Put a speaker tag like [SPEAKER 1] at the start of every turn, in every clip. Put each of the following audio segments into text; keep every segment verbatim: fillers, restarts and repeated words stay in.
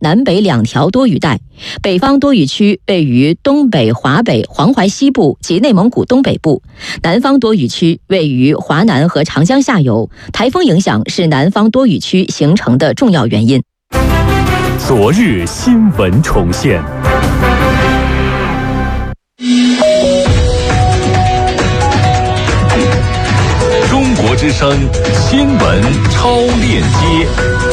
[SPEAKER 1] 南北两条多雨带，北方多雨区位于东北华北、黄淮西部及内蒙古东北部，南方多雨区位于华南和长江下游。台风影响是南方多雨区形成的重要原因。
[SPEAKER 2] 昨日新闻重现。中国之声新闻超链接。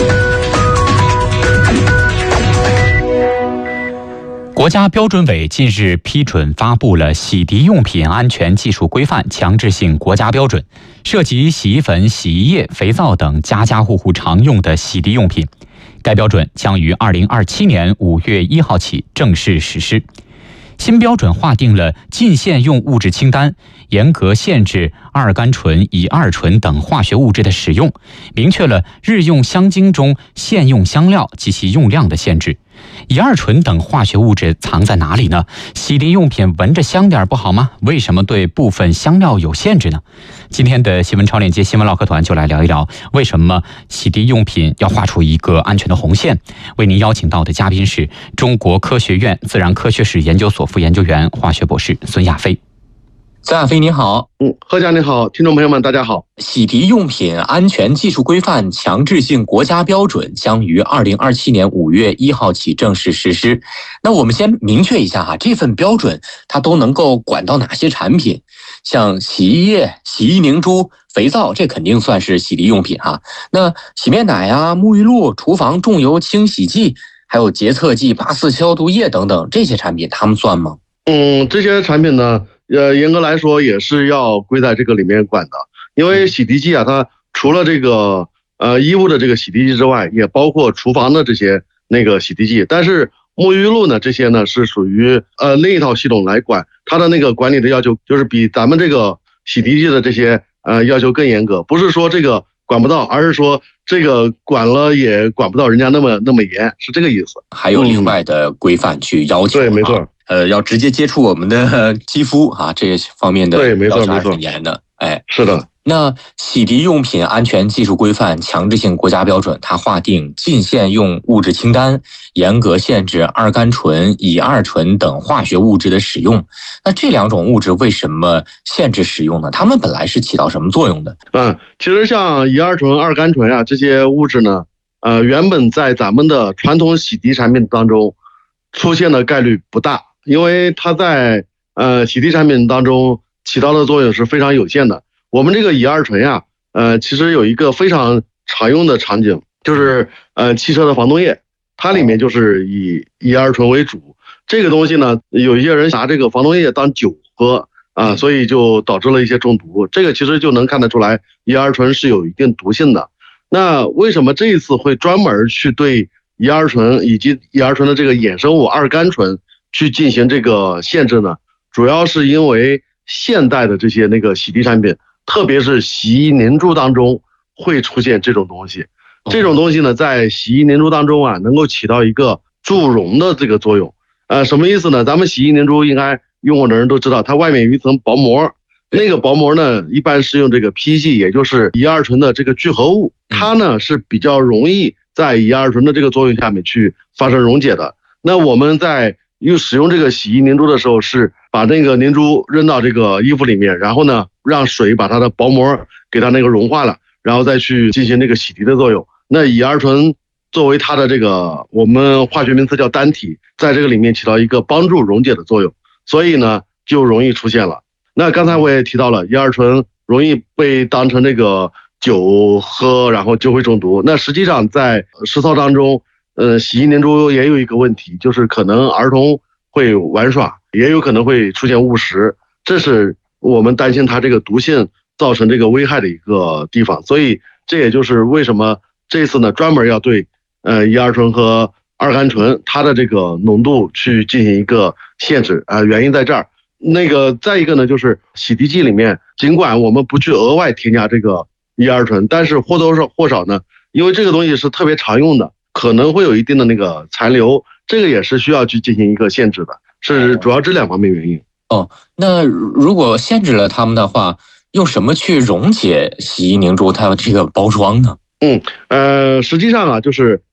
[SPEAKER 2] 国家标准委近日批准发布了洗涤用品安全技术规范强制性国家标准，涉及洗衣粉、洗衣液、肥皂等家家户户常用的洗涤用品。该标准将于二零二七年五月一号起正式实施。新标准划定了禁限用物质清单，严格限制二甘醇、乙二醇等化学物质的使用，明确了日用香精中限用香料及其用量的限制。乙二醇等化学物质藏在哪里呢？洗涤用品闻着香点不好吗？为什么对部分香料有限制呢？今天的新闻超链接新闻唠嗑团就来聊一聊，为什么洗涤用品要画出一个安全的红线。为您邀请到的嘉宾是中国科学院自然科学史研究所副研究员、化学博士孙亚飞。
[SPEAKER 3] 孙亚飞你好。
[SPEAKER 4] 嗯，贺佳你好，听众朋友们大家好。
[SPEAKER 3] 洗涤用品安全技术规范强制性国家标准将于二零二七年五月一号起正式实施。那我们先明确一下哈，这份标准它都能够管到哪些产品？像洗衣液、洗衣凝珠、肥皂，这肯定算是洗涤用品哈。那洗面奶啊、沐浴露、厨房重油清洗剂，还有洁厕剂、八四消毒液等等，这些产品它们算吗？
[SPEAKER 4] 嗯，这些产品呢，呃，严格来说也是要归在这个里面管的，因为洗涤剂啊，它除了这个呃衣物的这个洗涤剂之外，也包括厨房的这些那个洗涤剂。但是沐浴露呢，这些呢是属于呃另一套系统来管，它的那个管理的要求就是比咱们这个洗涤剂的这些呃要求更严格，不是说这个管不到，而是说这个管了也管不到人家那么那么严，是这个意思。
[SPEAKER 3] 还有另外的规范去要求、嗯、
[SPEAKER 4] 对，没错。
[SPEAKER 3] 呃，要直接接触我们的肌肤啊，这方面的
[SPEAKER 4] 对，没错，
[SPEAKER 3] 要求很严的。哎，
[SPEAKER 4] 是的。
[SPEAKER 3] 那洗涤用品安全技术规范强制性国家标准，它划定禁限用物质清单，严格限制二甘醇、乙二醇等化学物质的使用。那这两种物质为什么限制使用呢？它们本来是起到什么作用的？
[SPEAKER 4] 嗯，其实像乙二醇、二甘醇啊这些物质呢，呃，原本在咱们的传统洗涤产品当中出现的概率不大。因为它在呃洗涤产品当中起到的作用是非常有限的。我们这个乙二醇呀，呃，其实有一个非常常用的场景，就是呃汽车的防冻液，它里面就是以乙二醇为主。这个东西呢，有一些人拿这个防冻液当酒喝啊，所以就导致了一些中毒。这个其实就能看得出来，乙二醇是有一定毒性的。那为什么这一次会专门去对乙二醇以及乙二醇的这个衍生物二甘醇去进行这个限制呢？主要是因为现代的这些那个洗涤产品，特别是洗衣凝珠当中会出现这种东西。这种东西呢，在洗衣凝珠当中啊，能够起到一个助溶的这个作用。呃，什么意思呢？咱们洗衣凝珠应该用过的人都知道，它外面有一层薄膜，那个薄膜呢，一般是用这个 P 系，也就是乙二醇的这个聚合物，它呢是比较容易在乙二醇的这个作用下面去发生溶解的。那我们在用使用这个洗衣凝珠的时候，是把那个凝珠扔到这个衣服里面，然后呢，让水把它的薄膜给它那个融化了，然后再去进行这个洗涤的作用。那乙二醇作为它的这个我们化学名词叫单体，在这个里面起到一个帮助溶解的作用，所以呢就容易出现了。那刚才我也提到了，乙二醇容易被当成这个酒喝，然后就会中毒。那实际上在实操当中，呃，洗衣凝珠也有一个问题，就是可能儿童会玩耍，也有可能会出现误食，这是我们担心它这个毒性造成这个危害的一个地方。所以这也就是为什么这次呢专门要对呃乙二醇和二甘醇它的这个浓度去进行一个限制啊、呃，原因在这儿。那个再一个呢，就是洗涤剂里面，尽管我们不去额外添加这个乙二醇，但是或多或少呢，因为这个东西是特别常用的，可能会有一定的那个残留，这个也是需要去进行一个限制的，是主要这两方面原因。
[SPEAKER 3] 哦，那如果限制了它们的话，用什么去溶解洗衣凝珠它这个包装呢？
[SPEAKER 4] 嗯，呃，实际上啊，就是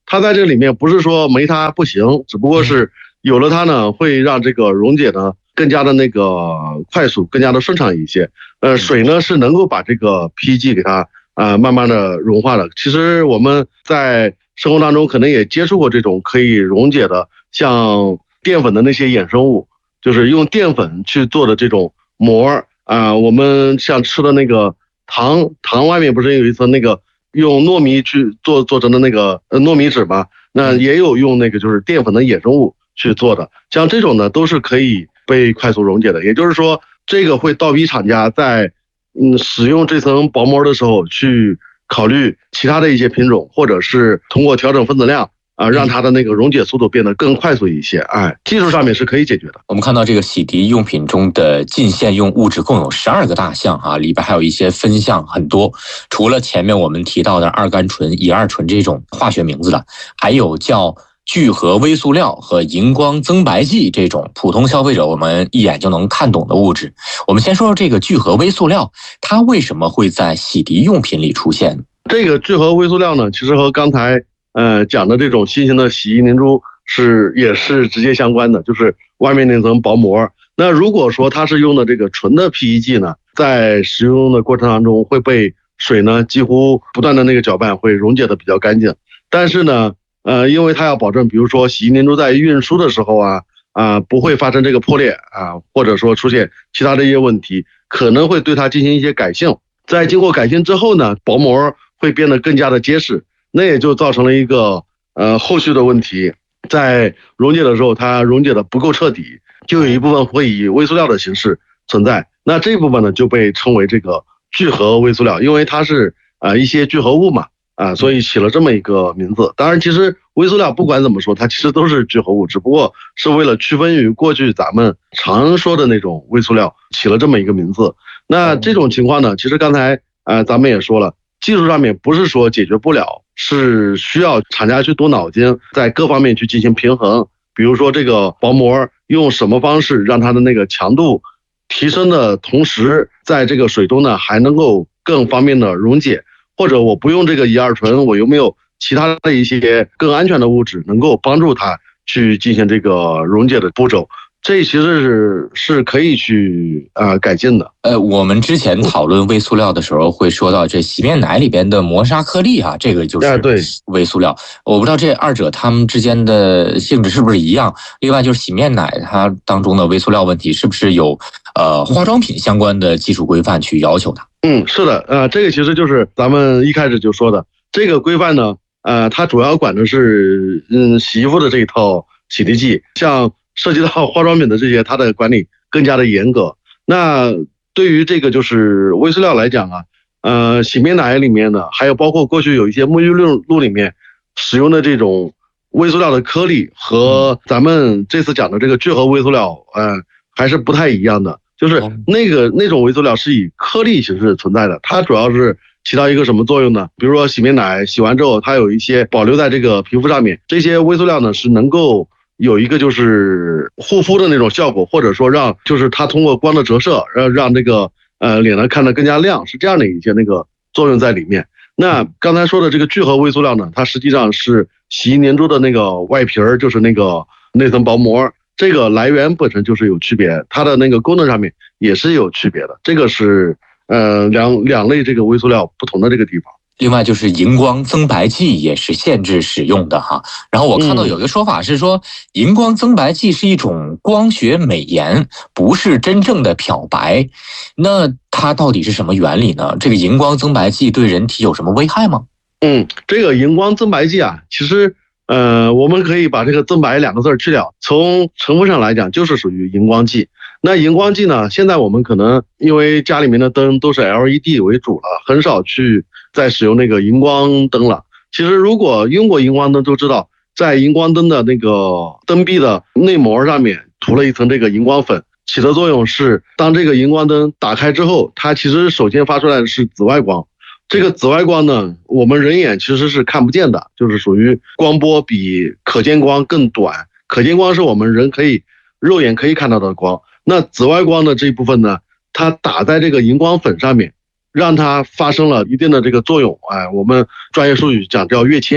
[SPEAKER 4] 它在这里面不是说没它不行，只不过是有了它呢，会让这个溶解呢更加的那个快速，更加的顺畅一些。呃，水呢是能够把这个 P E G 给它啊、呃、慢慢的融化的。其实我们在生活当中可能也接触过这种可以溶解的，像淀粉的那些衍生物，就是用淀粉去做的这种膜啊、呃。我们像吃的那个糖，糖外面不是有一层那个用糯米去做做成的那个呃糯米纸吗？那也有用那个就是淀粉的衍生物去做的，像这种呢都是可以被快速溶解的。也就是说，这个会倒逼厂家在嗯使用这层薄膜的时候去考虑其他的一些品种，或者是通过调整分子量啊，让它的那个溶解速度变得更快速一些。哎，技术上面是可以解决的。
[SPEAKER 3] 我们看到这个洗涤用品中的禁限用物质共有十二个大项啊，里边还有一些分项很多。除了前面我们提到的二甘醇、乙二醇这种化学名字的，还有叫聚合微塑料和荧光增白剂这种普通消费者我们一眼就能看懂的物质。我们先说说这个聚合微塑料，它为什么会在洗涤用品里出现？
[SPEAKER 4] 这个聚合微塑料呢，其实和刚才呃讲的这种新型的洗衣凝珠是也是直接相关的，就是外面那层薄膜。那如果说它是用的这个纯的 P E G 呢，在使用的过程当中会被水呢几乎不断的那个搅拌，会溶解的比较干净。但是呢呃，因为它要保证，比如说洗衣凝珠在运输的时候啊啊、呃、不会发生这个破裂啊，或者说出现其他的一些问题，可能会对它进行一些改性。在经过改性之后呢，薄膜会变得更加的结实，那也就造成了一个呃后续的问题，在溶解的时候它溶解的不够彻底，就有一部分会以微塑料的形式存在。那这一部分呢就被称为这个聚合微塑料，因为它是呃一些聚合物嘛。啊，所以起了这么一个名字。当然，其实微塑料不管怎么说，它其实都是聚合物，只不过是为了区分于过去咱们常说的那种微塑料，起了这么一个名字。那这种情况呢，其实刚才呃咱们也说了，技术上面不是说解决不了，是需要厂家去动脑筋，在各方面去进行平衡。比如说这个薄膜用什么方式让它的那个强度提升的同时，在这个水中呢还能够更方便的溶解。或者我不用这个乙二醇，我有没有其他的一些更安全的物质能够帮助它去进行这个溶解的步骤？这其实是是可以去啊、呃、改进的。
[SPEAKER 3] 呃，我们之前讨论微塑料的时候会说到这洗面奶里边的磨砂颗粒啊，这个就是微塑料。我不知道这二者它们之间的性质是不是一样。另外就是洗面奶它当中的微塑料问题是不是有呃化妆品相关的技术规范去要求它？
[SPEAKER 4] 嗯，是的，呃，这个其实就是咱们一开始就说的这个规范呢，呃，它主要管的是嗯洗衣服的这一套洗涤剂，像涉及到化妆品的这些，它的管理更加的严格。那对于这个就是微塑料来讲啊，呃，洗面奶里面呢，还有包括过去有一些沐浴露露里面使用的这种微塑料的颗粒，和咱们这次讲的这个聚合微塑料，呃，还是不太一样的。就是那个那种微塑料是以颗粒形式存在的，它主要是起到一个什么作用呢？比如说洗面奶洗完之后，它有一些保留在这个皮肤上面，这些微塑料呢是能够有一个就是护肤的那种效果，或者说让就是它通过光的折射，让让这个呃脸呢看得更加亮，是这样的一些那个作用在里面。那刚才说的这个聚合微塑料呢，它实际上是洗衣凝珠的那个外皮儿，就是那个那层薄膜。这个来源本身就是有区别，它的那个功能上面也是有区别的，这个是呃两两类这个微塑料不同的这个地方。
[SPEAKER 3] 另外就是荧光增白剂也是限制使用的哈。然后我看到有一个说法是说，荧光增白剂是一种光学美颜，不是真正的漂白。那它到底是什么原理呢？这个荧光增白剂对人体有什么危害吗？
[SPEAKER 4] 嗯，这个荧光增白剂啊，其实呃，我们可以把这个增白两个字去掉，从成分上来讲就是属于荧光剂。那荧光剂呢，现在我们可能因为家里面的灯都是 L E D 为主了，很少去再使用那个荧光灯了。其实如果用过荧光灯都知道，在荧光灯的那个灯壁的内膜上面涂了一层这个荧光粉，起的作用是当这个荧光灯打开之后，它其实首先发出来的是紫外光。这个紫外光呢，我们人眼其实是看不见的，就是属于光波比可见光更短。可见光是我们人可以肉眼可以看到的光，那紫外光的这一部分呢，它打在这个荧光粉上面，让它发生了一定的这个作用。哎，我们专业术语讲叫跃迁。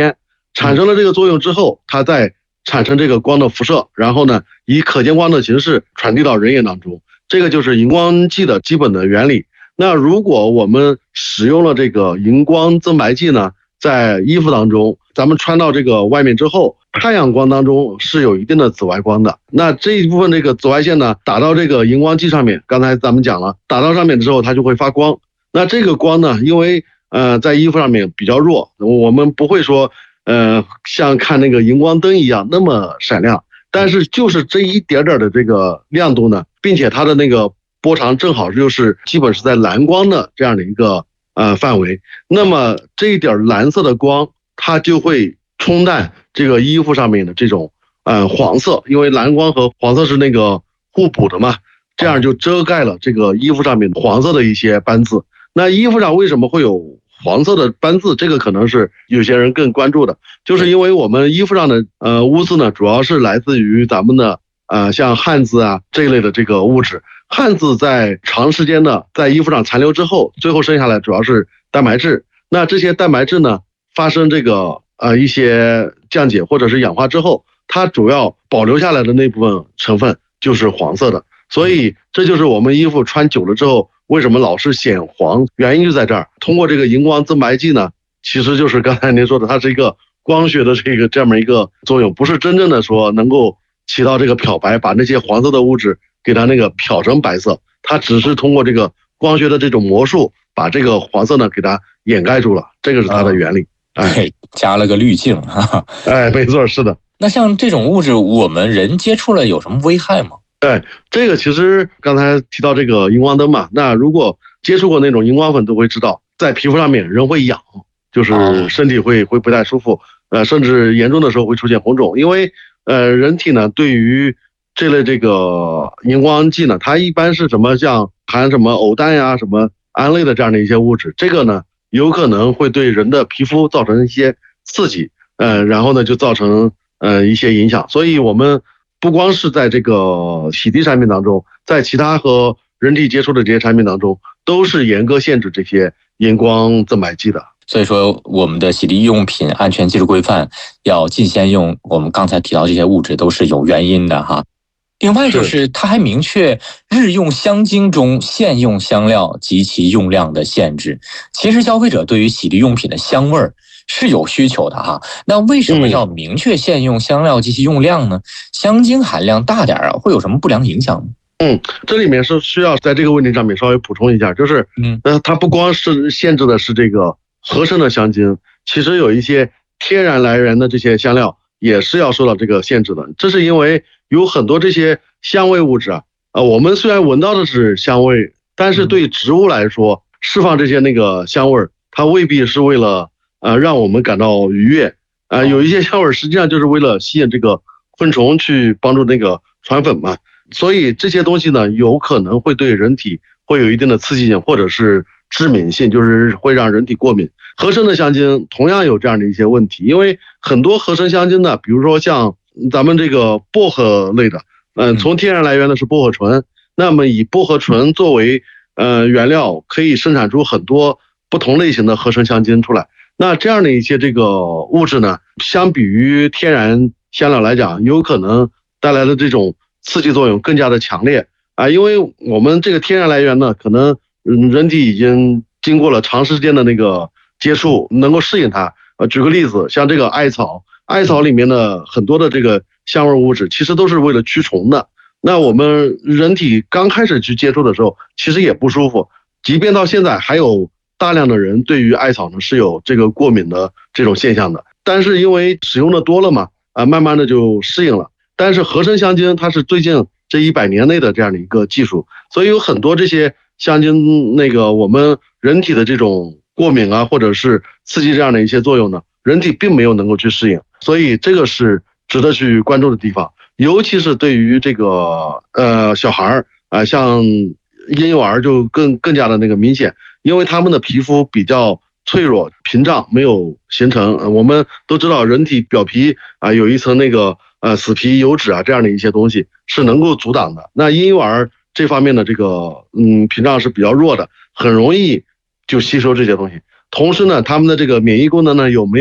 [SPEAKER 4] 产生了这个作用之后，它再产生这个光的辐射，然后呢，以可见光的形式传递到人眼当中。这个就是荧光剂的基本的原理。那如果我们使用了这个荧光增白剂呢，在衣服当中，咱们穿到这个外面之后，太阳光当中是有一定的紫外光的。那这一部分这个紫外线呢，打到这个荧光剂上面，刚才咱们讲了，打到上面之后它就会发光。那这个光呢，因为呃在衣服上面比较弱，我们不会说呃像看那个荧光灯一样那么闪亮，但是就是这一点点的这个亮度呢，并且它的那个波长正好就是基本是在蓝光的这样的一个呃范围，那么这一点蓝色的光它就会冲淡这个衣服上面的这种呃黄色，因为蓝光和黄色是那个互补的嘛，这样就遮盖了这个衣服上面黄色的一些斑渍。那衣服上为什么会有黄色的斑渍？这个可能是有些人更关注的，就是因为我们衣服上的呃污渍呢，主要是来自于咱们的呃像汗渍啊这一类的这个物质。汗渍在长时间的在衣服上残留之后，最后剩下来主要是蛋白质。那这些蛋白质呢，发生这个呃一些降解或者是氧化之后，它主要保留下来的那部分成分就是黄色的。所以这就是我们衣服穿久了之后为什么老是显黄，原因就在这儿。通过这个荧光增白剂呢，其实就是刚才您说的，它是一个光学的这个这么一个作用，不是真正的说能够起到这个漂白，把那些黄色的物质给它那个漂成白色，它只是通过这个光学的这种魔术，把这个黄色呢给它掩盖住了，这个是它的原理。
[SPEAKER 3] 哎，加了个滤镜，哈哈。
[SPEAKER 4] 哎，没错，是的。
[SPEAKER 3] 那像这种物质，我们人接触了有什么危害吗？
[SPEAKER 4] 对，这个其实刚才提到这个荧光灯嘛，那如果接触过那种荧光粉都会知道，在皮肤上面人会痒，就是身体会会不太舒服，呃，甚至严重的时候会出现红肿，因为呃人体呢对于这类这个荧光剂呢，它一般是什么像含什么偶氮呀、什么胺类的这样的一些物质，这个呢有可能会对人的皮肤造成一些刺激，呃，然后呢就造成呃一些影响，所以我们不光是在这个洗涤产品当中，在其他和人体接触的这些产品当中，都是严格限制这些荧光增白剂的。
[SPEAKER 3] 所以说，我们的洗涤用品安全技术规范要禁先用我们刚才提到这些物质，都是有原因的哈。另外就是它还明确日用香精中限用香料及其用量的限制。其实消费者对于洗涤用品的香味儿是有需求的哈，那为什么要明确限用香料及其用量呢？香精含量大点啊，会有什么不良影响吗？
[SPEAKER 4] 嗯，这里面是需要在这个问题上面稍微补充一下，就是嗯，呃，它不光是限制的是这个合成的香精，其实有一些天然来源的这些香料也是要受到这个限制的。这是因为有很多这些香味物质啊，呃，我们虽然闻到的是香味，但是对植物来说，释放这些那个香味，它未必是为了呃让我们感到愉悦，呃，有一些香味实际上就是为了吸引这个昆虫去帮助那个传粉嘛。所以这些东西呢，有可能会对人体会有一定的刺激性，或者是致敏性，就是会让人体过敏。合成的香精同样有这样的一些问题，因为很多合成香精呢，比如说像咱们这个薄荷类的，嗯，从天然来源的是薄荷醇，那么以薄荷醇作为呃原料，可以生产出很多不同类型的合成香精出来。那这样的一些这个物质呢，相比于天然香料来讲，有可能带来的这种刺激作用更加的强烈啊，因为我们这个天然来源呢，可能嗯人体已经经过了长时间的那个接触，能够适应它。呃，举个例子，像这个艾草，艾草里面的很多的这个香味物质，其实都是为了驱虫的。那我们人体刚开始去接触的时候，其实也不舒服，即便到现在还有大量的人对于艾草呢是有这个过敏的这种现象的。但是因为使用的多了嘛，啊，慢慢的就适应了。但是合成香精它是最近这一百年内的这样的一个技术，所以有很多这些香精那个我们人体的这种过敏啊，或者是刺激这样的一些作用呢，人体并没有能够去适应，所以这个是值得去关注的地方。尤其是对于这个呃小孩儿啊，像婴幼儿就更更加的那个明显，因为他们的皮肤比较脆弱，屏障没有形成。我们都知道人体表皮啊有一层那个呃死皮油脂啊这样的一些东西是能够阻挡的。那婴幼儿这方面的这个嗯屏障是比较弱的，很容易就吸收这些东西。同时呢，他们的这个免疫功能呢又没有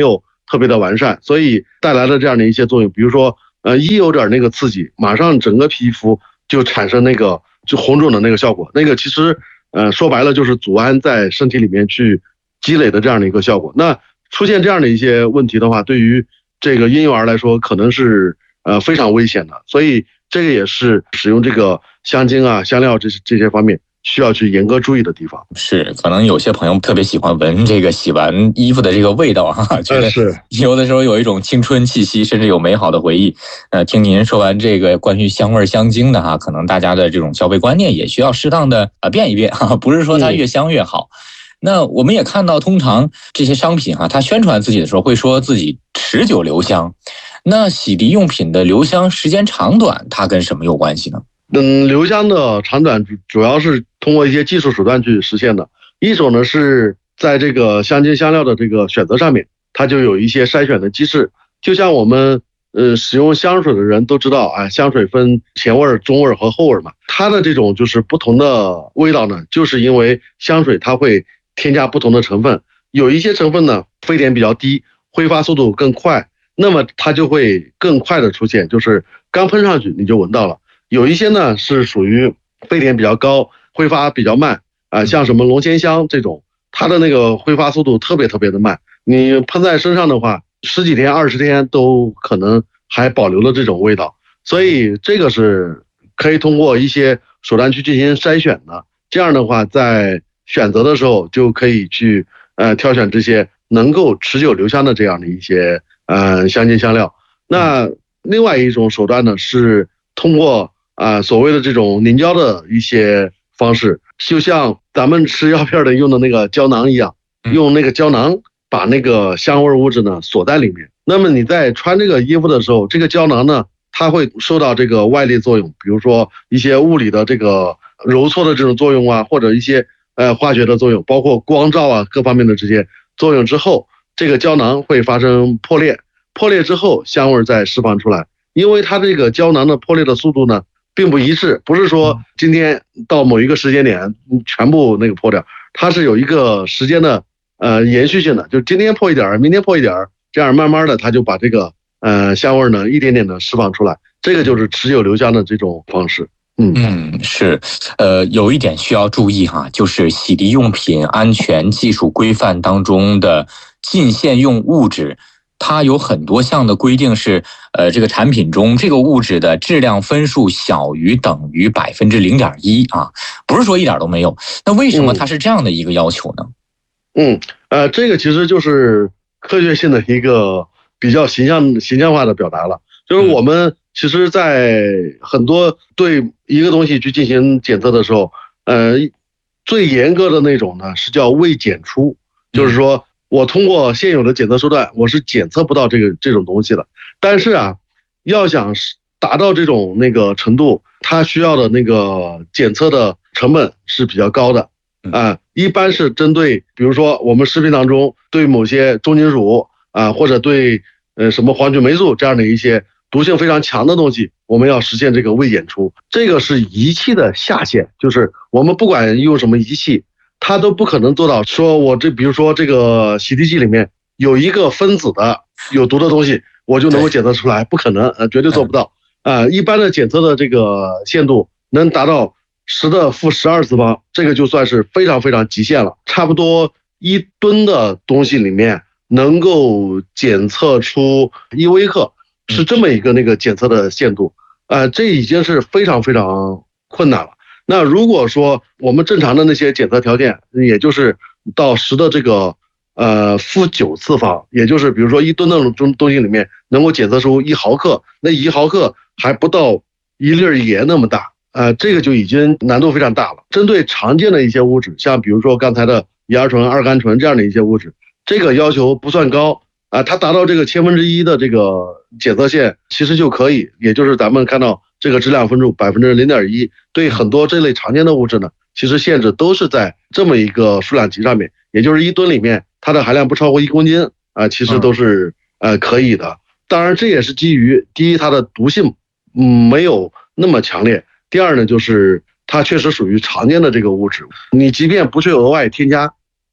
[SPEAKER 4] 特别的完善，所以带来了这样的一些作用。比如说，呃，一有点那个刺激，马上整个皮肤就产生那个就红肿的那个效果。那个其实，呃，说白了就是组胺在身体里面去积累的这样的一个效果。那出现这样的一些问题的话，对于这个婴幼儿来说，可能是呃非常危险的。所以这个也是使用这个香精啊、香料这这些方面需要去严格注意的地方。
[SPEAKER 3] 是，可能有些朋友特别喜欢闻这个洗完衣服的这个味道哈，觉得
[SPEAKER 4] 是
[SPEAKER 3] 有的时候有一种青春气息，甚至有美好的回忆。呃，听您说完这个关于香味香精的哈，可能大家的这种消费观念也需要适当的啊变一变哈，不是说它越香越好。嗯、那我们也看到，通常这些商品哈，它宣传自己的时候会说自己持久留香。那洗涤用品的留香时间长短，它跟什么有关系呢？
[SPEAKER 4] 嗯，留香的长短主要是通过一些技术手段去实现的。一种呢是在这个香精香料的这个选择上面，它就有一些筛选的机制。就像我们呃使用香水的人都知道啊，香水分前味、中味和后味嘛。它的这种就是不同的味道呢，就是因为香水它会添加不同的成分，有一些成分呢沸点比较低，挥发速度更快。那么它就会更快的出现，就是刚喷上去你就闻到了。有一些呢是属于沸点比较高，挥发比较慢啊、呃，像什么龙涎香这种，它的那个挥发速度特别特别的慢，你喷在身上的话，十几天、二十天都可能还保留了这种味道。所以这个是可以通过一些手段去进行筛选的。这样的话，在选择的时候就可以去呃挑选这些能够持久留香的这样的一些。呃，香精香料。那另外一种手段呢，是通过啊、呃、所谓的这种凝胶的一些方式，就像咱们吃药片的用的那个胶囊一样，用那个胶囊把那个香味物质呢锁在里面。那么你在穿这个衣服的时候，这个胶囊呢，它会受到这个外力作用，比如说一些物理的这个揉搓的这种作用啊，或者一些呃化学的作用，包括光照啊各方面的这些作用之后。这个胶囊会发生破裂，破裂之后香味再释放出来。因为它这个胶囊的破裂的速度呢并不一致，不是说今天到某一个时间点全部那个破掉，它是有一个时间的呃延续性的，就今天破一点，明天破一点，这样慢慢的它就把这个呃香味呢一点点的释放出来，这个就是持久留香的这种方式。嗯
[SPEAKER 3] 嗯，是，呃，有一点需要注意哈，就是洗涤用品安全技术规范当中的禁限用物质，它有很多项的规定是，呃，这个产品中这个物质的质量分数小于等于百分之零点一啊，不是说一点都没有。那为什么它是这样的一个要求呢？
[SPEAKER 4] 嗯，呃，这个其实就是科学性的一个比较形象形象化的表达了，就是我们。其实在很多对一个东西去进行检测的时候，呃，最严格的那种呢是叫未检出，就是说我通过现有的检测手段，我是检测不到这个这种东西的。但是啊，要想达到这种那个程度，它需要的那个检测的成本是比较高的啊、呃，一般是针对，比如说我们食品当中对某些重金属啊、呃，或者对呃什么黄曲霉素这样的一些。毒性非常强的东西，我们要实现这个未检出，这个是仪器的下限，就是我们不管用什么仪器，它都不可能做到说我这比如说这个洗涤剂里面有一个分子的有毒的东西，我就能够检测出来，不可能，呃，绝对做不到。呃，一般的检测的这个限度能达到十的负十二次方，这个就算是非常非常极限了。差不多一吨的东西里面能够检测出一微克。是这么一个那个检测的限度，呃，这已经是非常非常困难了。那如果说我们正常的那些检测条件，也就是到十的这个呃负九次方，也就是比如说一吨的东东西里面能够检测出一毫克，那一毫克还不到一粒盐那么大，呃，这个就已经难度非常大了。针对常见的一些物质，像比如说刚才的乙二醇、二甘醇这样的一些物质，这个要求不算高。啊，它达到这个千分之一的这个检测线其实就可以，也就是咱们看到这个质量分数百分之零点一，对很多这类常见的物质呢，其实限制都是在这么一个数量级上面，也就是一吨里面它的含量不超过一公斤啊，其实都是呃可以的。当然这也是基于第一它的毒性嗯没有那么强烈，第二呢就是它确实属于常见的这个物质，你即便不去额外添加。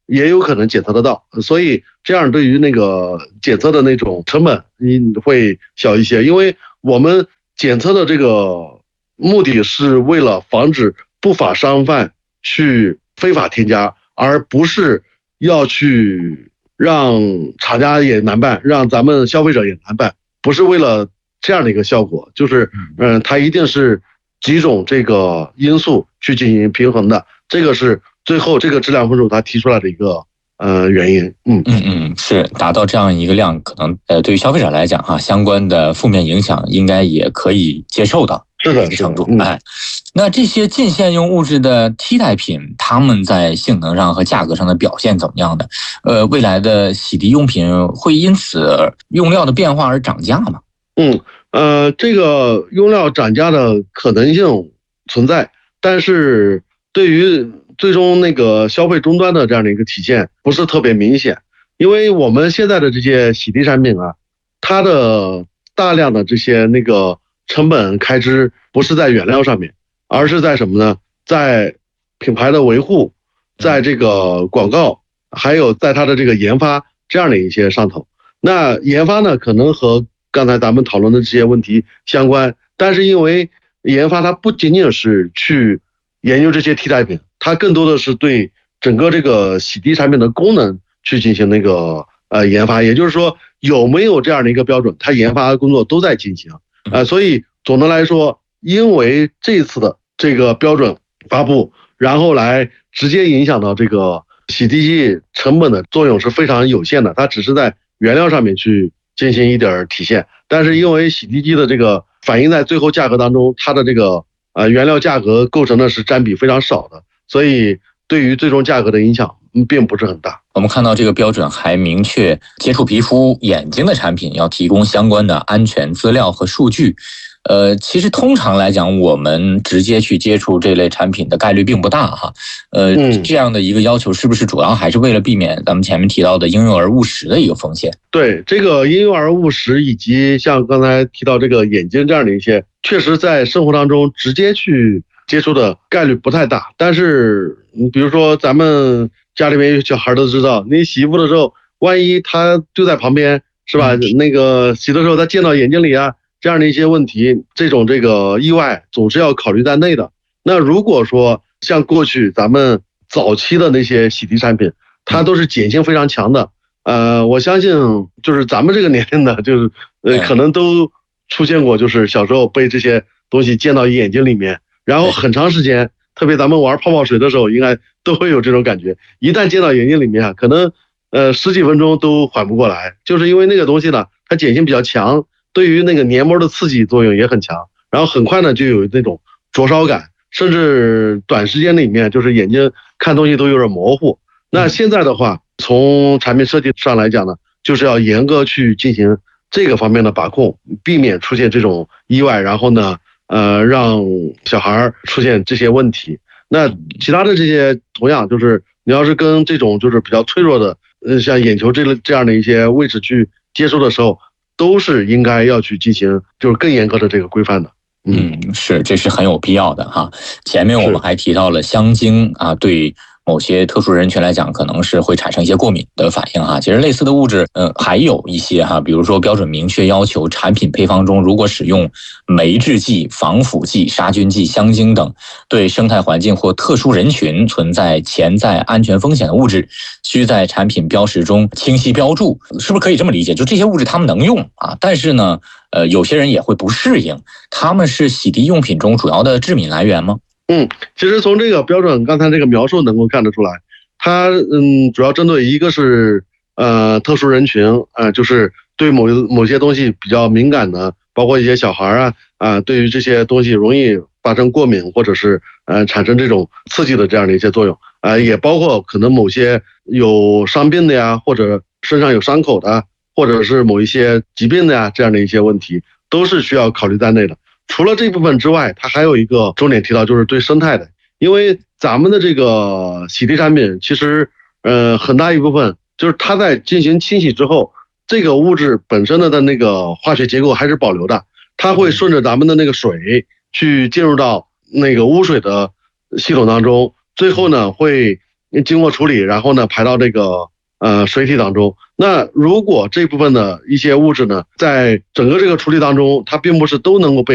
[SPEAKER 4] 也有可能检测得到，所以这样对于那个检测的那种成本会小一些，因为我们检测的这个目的是为了防止不法商贩去非法添加，而不是要去让厂家也难办，让咱们消费者也难办，不是为了这样的一个效果，就是嗯，它一定是几种这个因素去进行平衡的，这个是最后这个质量分数它提出来的一个呃原因。嗯
[SPEAKER 3] 嗯嗯，是达到这样一个量，可能呃对于消费者来讲哈，相关的负面影响应该也可以接受的。
[SPEAKER 4] 是的，
[SPEAKER 3] 程度。
[SPEAKER 4] 嗯、
[SPEAKER 3] 哎，那这些近现用物质的替代品，它们在性能上和价格上的表现怎么样的？呃，未来的洗涤用品会因此用料的变化而涨价吗？
[SPEAKER 4] 嗯呃，这个用料涨价的可能性存在，但是对于最终那个消费终端的这样的一个体现不是特别明显，因为我们现在的这些洗涤产品啊，它的大量的这些那个成本开支不是在原料上面，而是在什么呢？在品牌的维护，在这个广告，还有在它的这个研发这样的一些上头。那研发呢，可能和刚才咱们讨论的这些问题相关，但是因为研发它不仅仅是去研究这些替代品，它更多的是对整个这个洗涤产品的功能去进行那个呃研发，也就是说有没有这样的一个标准，它研发工作都在进行。呃，所以总的来说，因为这次的这个标准发布，然后来直接影响到这个洗涤剂成本的作用是非常有限的，它只是在原料上面去进行一点体现，但是因为洗涤剂的这个反映在最后价格当中，它的这个呃原料价格构成的是占比非常少的，所以对于最终价格的影响并不是很大。
[SPEAKER 3] 我们看到这个标准还明确，接触皮肤、眼睛的产品要提供相关的安全资料和数据。呃，其实通常来讲，我们直接去接触这类产品的概率并不大哈。呃，
[SPEAKER 4] 嗯、
[SPEAKER 3] 这样的一个要求是不是主要还是为了避免咱们前面提到的婴幼儿误食的一个风险？
[SPEAKER 4] 对，这个婴幼儿误食以及像刚才提到这个眼睛这样的一些，确实在生活当中直接去接触的概率不太大。但是，你比如说咱们家里面有小孩都知道，你洗衣服的时候，万一他就在旁边，是吧？嗯、那个洗的时候他溅到眼睛里啊。这样的一些问题，这种这个意外总是要考虑在内的。那如果说像过去咱们早期的那些洗涤产品，它都是碱性非常强的，呃，我相信就是咱们这个年龄的，就是呃，可能都出现过，就是小时候被这些东西溅到眼睛里面，然后很长时间，特别咱们玩泡泡水的时候，应该都会有这种感觉，一旦溅到眼睛里面，可能呃十几分钟都缓不过来，就是因为那个东西呢，它碱性比较强。对于那个黏膜的刺激作用也很强，然后很快呢就有那种灼烧感，甚至短时间里面就是眼睛看东西都有点模糊。那现在的话，从产品设计上来讲呢，就是要严格去进行这个方面的把控，避免出现这种意外，然后呢，呃，让小孩出现这些问题。那其他的这些同样就是你要是跟这种就是比较脆弱的，呃，像眼球这类这样的一些位置去接触的时候，都是应该要去进行就是更严格的这个规范的。
[SPEAKER 3] 嗯，是，这是很有必要的哈。前面我们还提到了香精啊，对某些特殊人群来讲，可能是会产生一些过敏的反应哈。其实类似的物质，嗯，还有一些哈，比如说标准明确要求产品配方中如果使用酶制剂、防腐剂、杀菌剂、香精等对生态环境或特殊人群存在潜在安全风险的物质，需在产品标识中清晰标注。是不是可以这么理解？就这些物质它们能用啊，但是呢，呃，有些人也会不适应。它们是洗涤用品中主要的致敏来源吗？
[SPEAKER 4] 嗯，其实从这个标准刚才这个描述能够看得出来，它嗯主要针对一个是呃特殊人群，呃就是对某某些东西比较敏感的，包括一些小孩啊啊、呃，对于这些东西容易发生过敏或者是呃产生这种刺激的这样的一些作用，呃也包括可能某些有伤病的呀，或者身上有伤口的，或者是某一些疾病的呀这样的一些问题，都是需要考虑在内的。除了这部分之外，它还有一个重点提到，就是对生态的，因为咱们的这个洗涤产品，其实呃很大一部分就是它在进行清洗之后，这个物质本身的的那个化学结构还是保留的，它会顺着咱们的那个水去进入到那个污水的系统当中，最后呢会经过处理，然后呢排到这个呃水体当中。那如果这部分的一些物质呢，在整个这个处理当中，它并不是都能够被